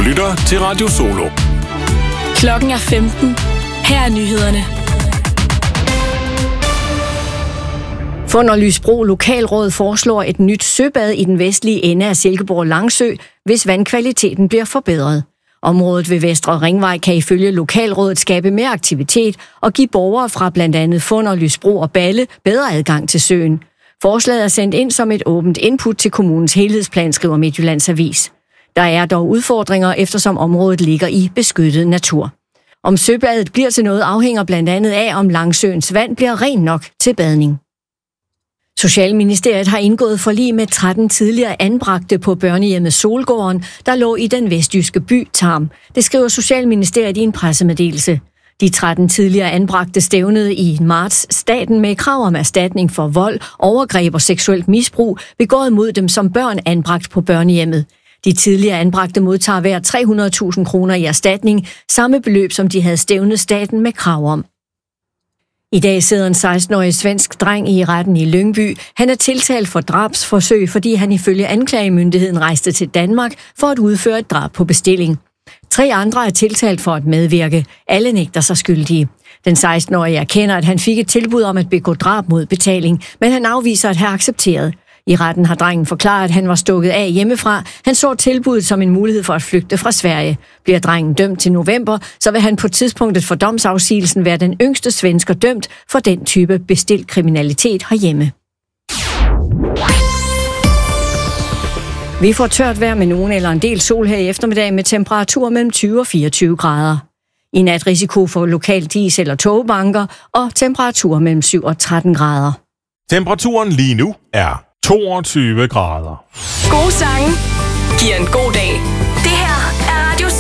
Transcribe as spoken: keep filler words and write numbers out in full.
lytter til Radio Solo. Klokken er femten. Her er nyhederne. Funderlysbro Lokalråd foreslår et nyt søbad i den vestlige ende af Silkeborg Langsø, hvis vandkvaliteten bliver forbedret. Området ved Vestre Ringvej kan ifølge lokalrådet skabe mere aktivitet og give borgere fra blandt andet Funderlysbro og Balle bedre adgang til søen. Forslaget er sendt ind som et åbent input til kommunens helhedsplan, skriver Midtjyllands Avis. Der er dog udfordringer, eftersom området ligger i beskyttet natur. Om søbadet bliver til noget afhænger blandt andet af, om Langsøens vand bliver rent nok til badning. Socialministeriet har indgået forlig med tretten tidligere anbragte på børnehjemmet Solgården, der lå i den vestjyske by Tarm. Det skriver Socialministeriet i en pressemeddelelse. De tretten tidligere anbragte stævnede i marts staten med krav om erstatning for vold, overgreb og seksuelt misbrug begået mod dem som børn anbragt på børnehjemmet. De tidligere anbragte modtager hver tre hundrede tusind kroner i erstatning, samme beløb som de havde stævnet staten med krav om. I dag sidder en seksten-årig svensk dreng i retten i Lyngby. Han er tiltalt for drabsforsøg, fordi han ifølge anklagemyndigheden rejste til Danmark for at udføre et drab på bestilling. Tre andre er tiltalt for at medvirke. Alle nægter sig skyldige. Den seksten-årige erkender, at han fik et tilbud om at begå drab mod betaling, men han afviser at have accepteret. I retten har drengen forklaret, at han var stukket af hjemmefra. Han så tilbuddet som en mulighed for at flygte fra Sverige. Bliver drengen dømt til november, så vil han på tidspunktet for domsafsigelsen være den yngste svensker dømt for den type bestilt kriminalitet herhjemme. Vi får tørt vejr med nogen eller en del sol her i eftermiddag med temperaturer mellem tyve og fireogtyve grader. I nat risiko for lokal dis- eller togbanker og temperaturer mellem syv og tretten grader. Temperaturen lige nu er toogtyve grader. Gode sange giver en god dag.